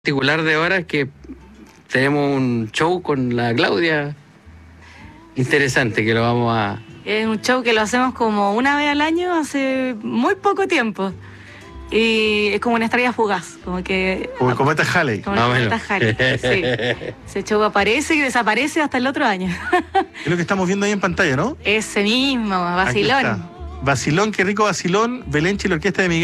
Particular de ahora es que tenemos un show con la Claudia interesante que lo vamos a... Es un show que lo hacemos como una vez al año hace muy poco tiempo. Y es como una estrella fugaz, como que... Como el cometa Halley. Como el cometa Halley, sí. Ese show aparece y desaparece hasta el otro año. Es lo que estamos viendo ahí en pantalla, ¿no? Ese mismo, Aquí vacilón. está. Vacilón, qué rico vacilón. Belenche y la orquesta de Miguel.